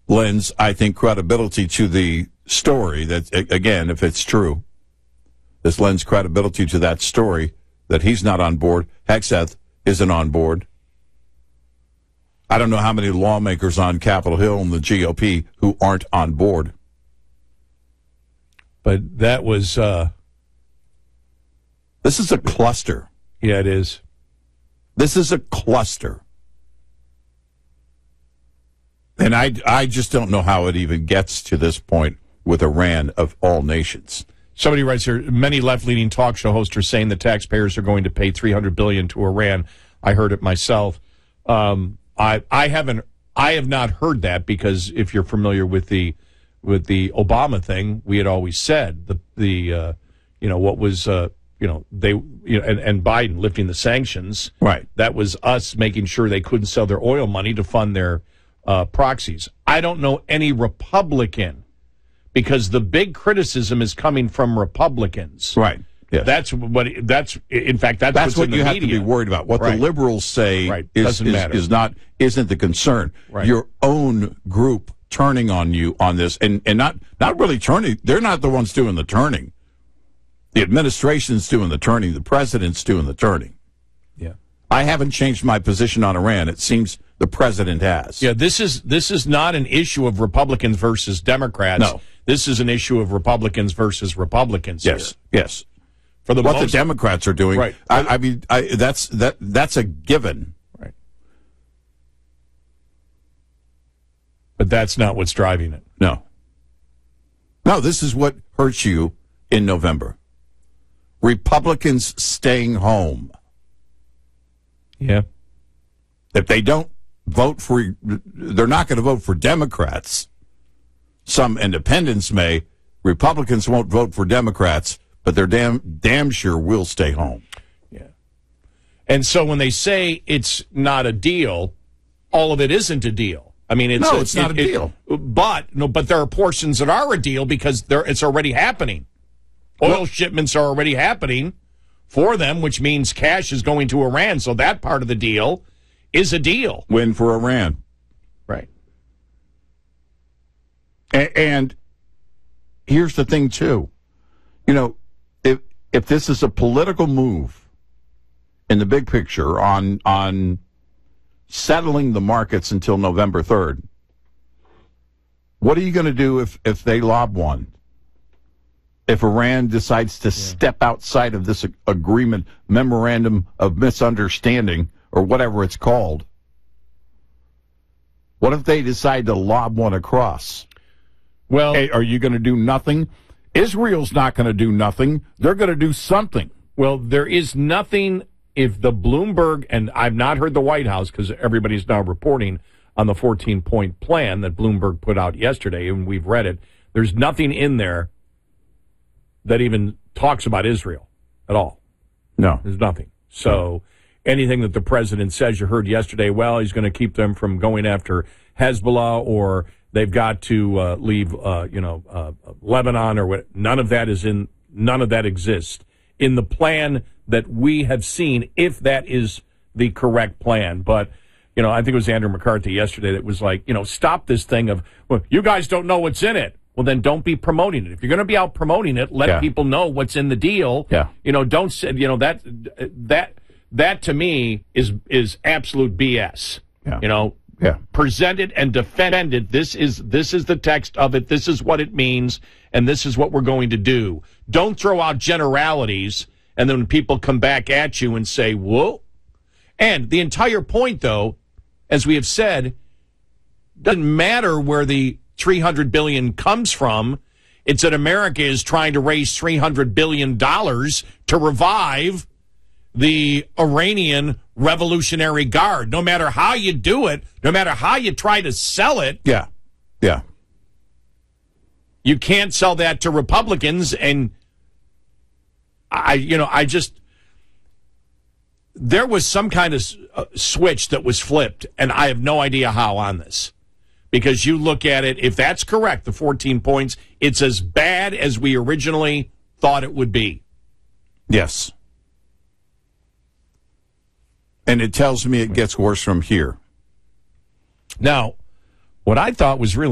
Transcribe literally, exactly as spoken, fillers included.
lends, I think, credibility to the story that, again, if it's true, this lends credibility to that story that he's not on board. Hegseth isn't on board. I don't know how many lawmakers on Capitol Hill in the G O P who aren't on board. But that was... Uh, this is a cluster. Yeah, it is. This is a cluster. And I, I just don't know how it even gets to this point with Iran of all nations. Somebody writes here, many left-leaning talk show hosts are saying the taxpayers are going to pay three hundred billion dollars to Iran. I heard it myself. Um, I I haven't I have not heard that because if you're familiar with the with the Obama thing, we had always said the the uh, you know what was uh, you know they you know and, and Biden lifting the sanctions. Right. That was us making sure they couldn't sell their oil money to fund their uh, proxies. I don't know any Republican, because the big criticism is coming from Republicans. Right. Yes. That's what. That's in fact that's, that's what's what in the you have media. to be worried about. What right. the liberals say right. is, Doesn't is, matter. is not isn't the concern. Right. Your own group turning on you on this, and, and not not really turning. They're not the ones doing the turning. The administration's doing the turning. The president's doing the turning. Yeah. I haven't changed my position on Iran. It seems the president has. Yeah. This is this is not an issue of Republicans versus Democrats. No. This is an issue of Republicans versus Republicans. Yes. Here. Yes. For the what most, the Democrats are doing, right? I, I mean, I, that's that that's a given, right? But that's not what's driving it. No. No, this is what hurts you in November. Republicans staying home. Yeah. If they don't vote for, they're not going to vote for Democrats. Some independents may. Republicans won't vote for Democrats, but they're damn damn sure will stay home. Yeah. And so when they say it's not a deal, all of it isn't a deal. I mean, it's no, a, it's not it, a deal. It, but no, but there are portions that are a deal because they're, it's already happening. Oil well, shipments are already happening for them, which means cash is going to Iran. So that part of the deal is a deal. Win for Iran, right? And, and here's the thing, too. You know, if if this is a political move in the big picture on on settling the markets until November third, what are you going to do if, if they lob one? If Iran decides to yeah. step outside of this agreement, memorandum of misunderstanding, or whatever it's called, what if they decide to lob one across? Well, hey, are you going to do nothing? Israel's not going to do nothing. They're going to do something. Well, there is nothing if the Bloomberg, and I've not heard the White House because everybody's now reporting on the fourteen-point plan that Bloomberg put out yesterday, and we've read it. There's nothing in there that even talks about Israel at all. No. There's nothing. So anything that the president says, you heard yesterday, well, he's going to keep them from going after Hezbollah, or they've got to uh, leave, uh, you know, uh, Lebanon, or what. None of that is in. None of that exists in the plan that we have seen, if that is the correct plan. But you know, I think it was Andrew McCarthy yesterday that was like, you know, stop this thing of, well, you guys don't know what's in it. Well, then don't be promoting it. If you're going to be out promoting it, let yeah. people know what's in the deal. Yeah. You know, don't say, you know, that that that to me is is absolute B S. Yeah. You know. Yeah. Present it and defend it. This is this is the text of it. This is what it means, and this is what we're going to do. Don't throw out generalities, and then people come back at you and say, whoa. And the entire point, though, as we have said, doesn't matter where the three hundred billion dollars comes from. It's that America is trying to raise three hundred billion dollars to revive the Iranian Revolutionary Guard. No matter how you do it, no matter how you try to sell it, yeah, yeah, you can't sell that to Republicans. And I, you know, I just, there was some kind of uh, switch that was flipped, and I have no idea how on this. Because you look at it, if that's correct, the fourteen points, it's as bad as we originally thought it would be. Yes. And it tells me it gets worse from here. Now, what I thought was really